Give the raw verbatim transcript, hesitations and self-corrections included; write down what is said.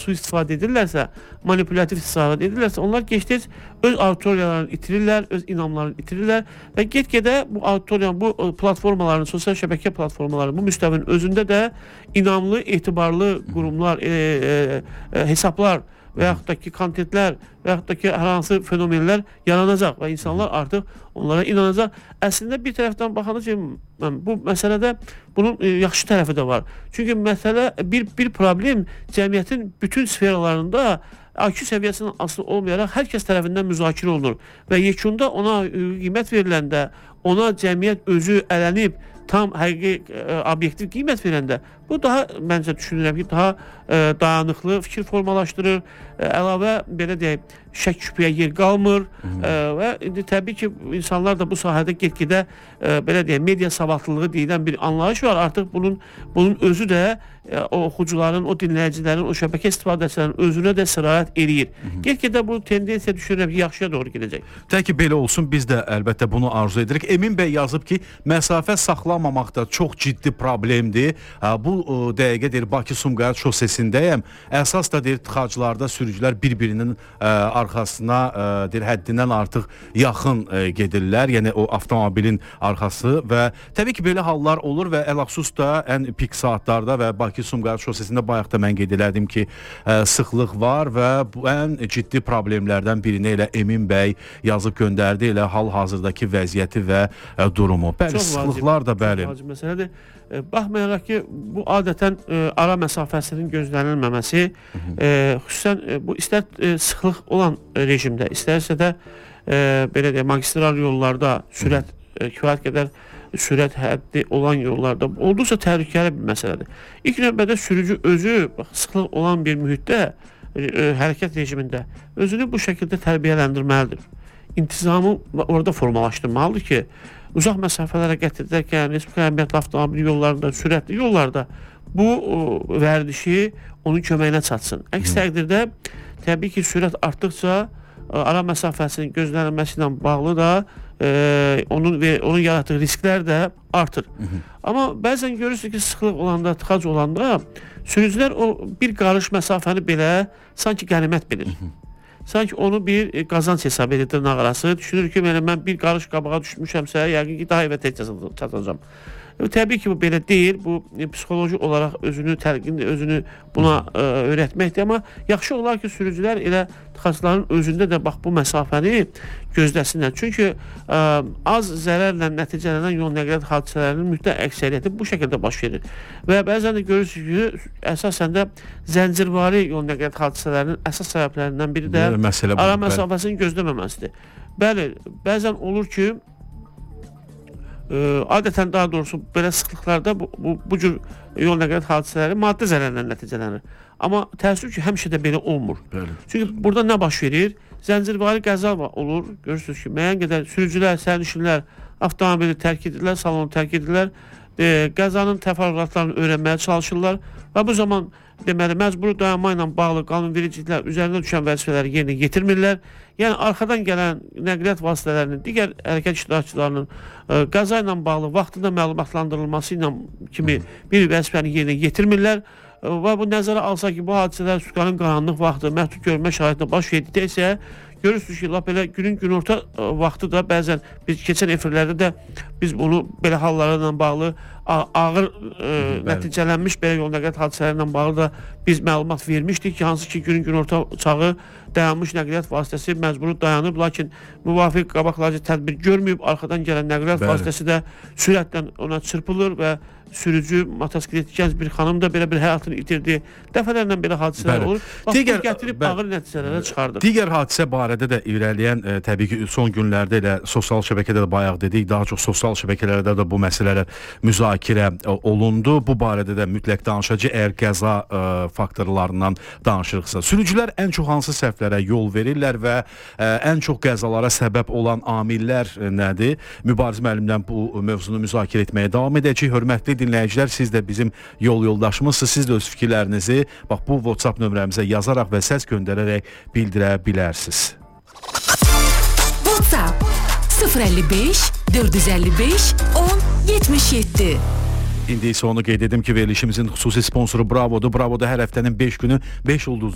sui-istifadə edirlərsə, manipulativ istifadə edirlərsə, onlar gec-tez öz auditoriyalarını itirirlər, öz inamlarını itirirlər və get-gedə bu auditoriyanın, bu platformaların, sosial şəbəkə platformaların, bu müstəvinin özündə də inamlı, etibarlı qurumlar, e, e, e, hesablar və yaxud da ki, kontentlər və yaxud da ki, hər hansı fenomenlər yaranacaq və insanlar artıq onlara inanacaq. Əslində bir tərəfdən baxanda bu məsələdə bunun e, yaxşı tərəfi də var. Çünki məsələ, bir, bir problem cəmiyyətin bütün sferalarında I Q səviyyəsindən asılı olmayaraq hər kəs tərəfindən müzakirə olunur və yekunda ona qiymət veriləndə, ona cəmiyyət özü ələnib, tam həqiqi e, obyektiv qiymət verəndə bu daha, məncə düşünürəm ki, daha e, dayanıqlı fikir formalaşdırır, e, əlavə belə deyək, şək şübhəyə yer qalmır e, və indi təbii ki, insanlar da bu sahədə get-gedə e, belə deyək, media savadlılığı deyilən bir anlayış var. Artıq bunun bunun özü də e, o oxucuların, o dinləyicilərin, o şəbəkə istifadəçilərin özünə də sirayət eləyir. Get-gedə bu tendensiya düşünürəm ki, yaxşıya doğru gedəcək. Tək ki, belə olsun, biz də əlbəttə bunu arzu edirik. Emin bəy yazıb ki, məsafə saxlamamaq da çox ciddi problemdir. Bu dəqiqə deyir, Bakı-Sumqayıt şosesindəyəm. Əsas da deyir, tıxaclarda sürücülər bir-birinin ə, arxasına ə, deyir, həddindən artıq yaxın ə, gedirlər. Yəni o avtomobilin arxası və təbii ki, belə hallar olur və ələxsus da ən pik saatlarda və Bakı-Sumqayıt şosesində bayaq da mən qeyd elədim ki, ə, sıxlıq var və bu ən ciddi problemlərdən birini elə Emin bəy yazıb göndərdi, elə hal-hazırdakı vəziyyəti və ə, durumu. Bəli, sıxlıqlar da bəli. Çox vacib məsələdir. E, baxmayaraq ki, bu adətən e, ara məsafəsinin gözlənilməməsi, e, xüsusən e, bu istər e, sıxlıq olan e, rejimdə, istərsə də e, belə deyək, magistral yollarda sürət, e, kifayət qədər sürət həddi olan yollarda olduqca təhlükəli bir məsələdir. İlk növbədə sürücü özü bax, sıxlıq olan bir mühitdə, e, e, hərəkət rejimində özünü bu şəkildə tərbiyələndirməlidir. İntizamı orada formalaşdırmalıdır ki, uzaq məsafələrə qət edərkən, respublika əhəmiyyətli avtomobil yollarında, sürətli yollarda bu o, vərdişi onun köməyinə çatsın. Əks təqdirdə təbii ki, sürət artdıqca ara məsafəsinin gözlənilməsi ilə bağlı da e, onun və onun yaratdığı risklər də artır. Hı -hı. Amma bəzən görürsünüz ki, sıxlıq olanda, tıxac olanda sürücülər o bir qarış məsafəni belə sanki qənimət bilir. Hı -hı. Sanki onu bir e, qazanc hesab edir dırnaq arası. Düşünür ki, yəni, mən bir qarış qabağa düşmüşəmsə, yəqin ki, daha evə tez çatacağam. E, təbii ki, bu belə deyil. Bu e, psixoloji olaraq özünü təlqin, özünü buna e, öyrətməkdir. Amma yaxşı olar ki, sürücülər elə tıxacların özündə də bax bu məsafəni gözləsinlər. Çünki e, az zərərlə nəticələnən yol nəqliyyat hadisələrinin mütləq əksəriyyəti bu şəkildə baş verir. Və bəzən də görürsünüz ki, əsasən də zəncirvari yol nəqliyyat hadisələrinin əsas səbəblərindən biri də Məsələ ara məsafəsini gözləməməsidir. Bəli, bəzən olur ki, ə, adətən daha doğrusu belə sıxlıqlarda bu, bu, bu cür yol nəqliyyat hadisələri maddi zərərlə nəticələnir. Amma təəssüf ki, həmişə də belə olmur. Bəli. Çünki burada nə baş verir? Zəncirvari qəza olur. Görürsünüz ki, müəyyən qədər sürücülər, sərnişinlər avtomobili tərk edirlər, salonu tərk edirlər. E, qəzanın təfərrüatlarını öyrənməyə çalışırlar və bu zaman deməli məcburi dayanma ilə bağlı qanunvericiliklər üzərinə düşən vəzifələri yerinə yetirmirlər. Yəni arxadan gələn nəqliyyat vasitələrinin, digər hərəkət iştirakçılarının ə, qəza ilə bağlı vaxtında məlumatlandırılması ilə kimi bir vəzifəni yerinə yetirmirlər. Ə, və bu nəzərə alsa ki, bu hadisələr sutkanın qaranlıq vaxtı, məhdud görmə şəraitində baş verdikdə isə görürsünüz ki, lap elə günün günorta vaxtı da bəzən biz keçən efirlərdə də biz bunu belə hallarla bağlı ağır e, nəticələnmiş belə yol nəqliyyat hadisələrlə bağlı da biz məlumat vermişdik ki, hansı ki günün günorta çağı dayanmış nəqliyyat vasitəsi məcburi dayanıb, lakin müvafiq qabaqlayıcı tədbir görməyib, arxadan gələn nəqliyyat Bəli. vasitəsi də sürətlə ona çırpılır və sürücü, motosiklet gənc bir xanım da belə bir həyatını itirdi. Dəfələrlə belə hadisələr Bəli. olur. Bax, digər, gətirib bəli, ağır nəticələrə çıxardır. Digər hadisə barədə də irəliyən, e, təbii ki, son günlərdə elə sosial şəbəkədə də bayaq dedik, daha çox sosial şəbəkələrdə də bu məsələlər müzakirə e, olundu. Bu barədə də mütləq danışacağıq, əgər qəza e, faktorlarından danışırıqsa. Sürücülər ən çox hansı səhvlərə yol verirlər və e, ən çox qəzalara səbəb olan amillər e, nədir? Mübariz müəllimlə bu mövzunu müzakirə etməyə davam edəcəyik. Hörmətli dinləyicilər, siz də bizim yol yoldaşımızsınız. Siz də öz fikirlərinizi bax bu WhatsApp nömrəmizə yazaraq və səs göndərərək bildirə bilərsiniz. WhatsApp sıfır əlli beş dörd yüz əlli beş on yetmiş yeddi. İndi isə onu qeyd edim ki, verilişimizin xüsusi sponsoru Bravodur. Bravoda hər həftənin beş günü beş ulduzlu